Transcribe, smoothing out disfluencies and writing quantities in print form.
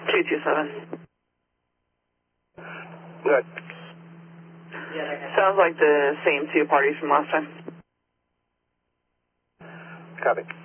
227. Good. Sounds like the same two parties from last time. Copy.